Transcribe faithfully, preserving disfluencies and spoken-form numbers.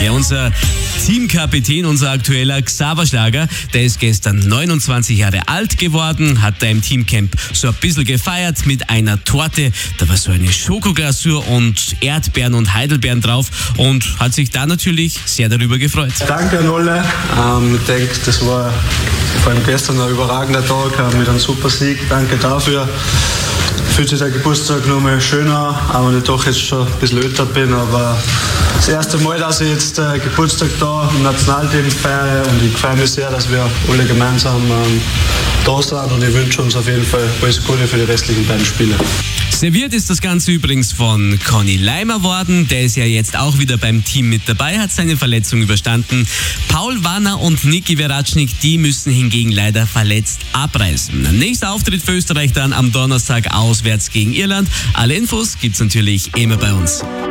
Ja, unser Teamkapitän, unser aktueller Xaver Schlager, der ist gestern neunundzwanzig Jahre alt geworden, hat da im Teamcamp so ein bisschen gefeiert mit einer Torte. Da war so eine Schokoglasur und Erdbeeren und Heidelbeeren drauf und hat sich da natürlich sehr darüber gefreut. Danke an alle. Ähm, ich denke, das war vor allem gestern ein überragender Tag äh, mit einem super Sieg. Danke dafür. Fühlt sich der Geburtstag noch mal schöner, auch wenn ich doch jetzt schon ein bisschen älter bin, aber das erste Mal, dass ich jetzt äh, Geburtstag da im Nationalteam feiere und ich freue mich sehr, dass wir alle gemeinsam ähm, da sind und ich wünsche uns auf jeden Fall alles Gute für die restlichen beiden Spiele. Serviert ist das Ganze übrigens von Conny Leimer worden. Der ist ja jetzt auch wieder beim Team mit dabei, hat seine Verletzung überstanden. Paul Wanner und Niki Veratschnik, die müssen hingegen leider verletzt abreisen. Nächster Auftritt für Österreich dann am Donnerstag auswärts gegen Irland. Alle Infos gibt's natürlich immer bei uns.